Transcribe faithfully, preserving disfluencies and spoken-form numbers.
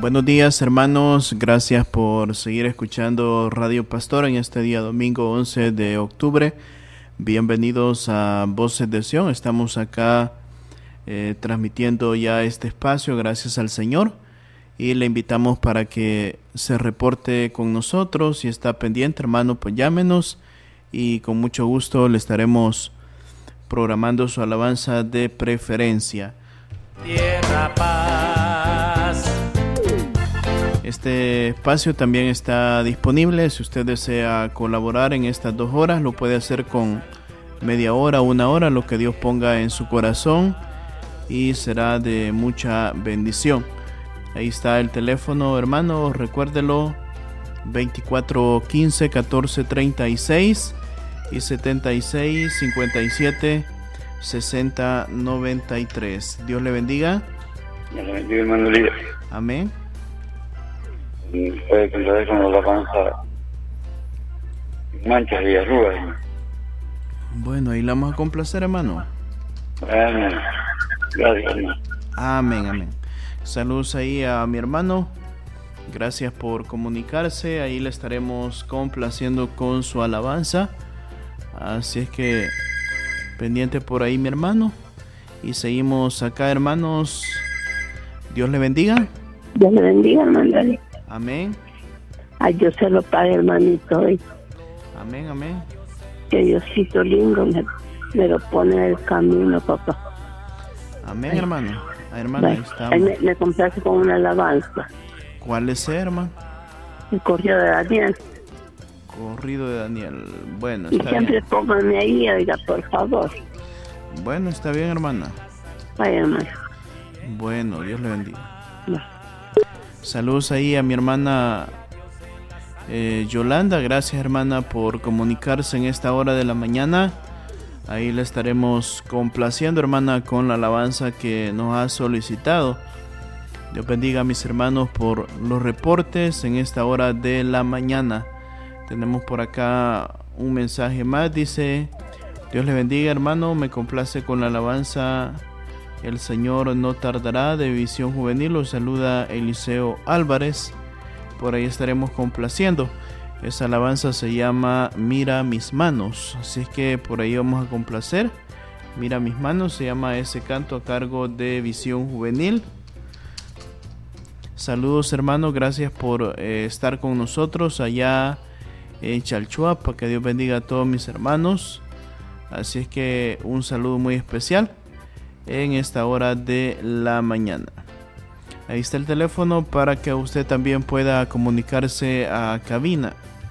Buenos días, hermanos. Gracias por seguir escuchando Radio Pastor en este día domingo once de octubre. Bienvenidos a Voces de Sion. Estamos acá eh, transmitiendo ya este espacio, gracias al Señor. Y le invitamos para que se reporte con nosotros. Si está pendiente, hermano, pues llámenos. Y con mucho gusto le estaremos programando su alabanza de preferencia. Tierra Paz. Este espacio también está disponible. Si usted desea colaborar en estas dos horas, lo puede hacer con media hora, una hora, lo que Dios ponga en su corazón, y será de mucha bendición. Ahí está el teléfono, hermano, recuérdelo, veinticuatro quince catorce treinta y seis y setenta y seis cincuenta y siete sesenta noventa y tres. Dios le bendiga. Dios le bendiga, hermano Líder. Amén. Puede cantar con la alabanza Manchas y Arrugas, hermano. Bueno, ahí la vamos a complacer, hermano. Amén. Gracias, hermano. Amén, amén. Saludos ahí a mi hermano. Gracias por comunicarse. Ahí le estaremos complaciendo con su alabanza. Así es que pendiente por ahí, mi hermano. Y seguimos acá, hermanos. Dios le bendiga. Dios le bendiga, hermano. Amén. Ay, Dios se lo pague, hermanito. Hoy. Amén, amén. Que Diosito lindo me, me lo pone en el camino, papá. Amén, hermano. Ah, hermano, ahí estamos. Me, me complace con una alabanza. ¿Cuál es, hermano? El corrido de Daniel. Corrido de Daniel. Bueno, Y está siempre bien. pónganme ahí, oiga, por favor. Bueno, está bien, hermana. Vaya, hermano. Bueno, Dios le bendiga. Va. Saludos ahí a mi hermana eh, Yolanda. Gracias, hermana, por comunicarse en esta hora de la mañana. Ahí le estaremos complaciendo, hermana, con la alabanza que nos ha solicitado. Dios bendiga a mis hermanos por los reportes en esta hora de la mañana. Tenemos por acá un mensaje más. Dice: Dios le bendiga, hermano. Me complace con la alabanza El Señor no tardará, de Visión Juvenil. Los saluda Eliseo Álvarez. Por ahí estaremos complaciendo. Esa alabanza se llama Mira mis manos. Así es que por ahí vamos a complacer. Mira mis manos, se llama ese canto a cargo de Visión Juvenil. Saludos, hermanos. Gracias por eh, estar con nosotros allá en Chalchuapa. Que Dios bendiga a todos mis hermanos. Así es que un saludo muy especial en esta hora de la mañana. Ahí está el teléfono para que usted también pueda comunicarse a cabina.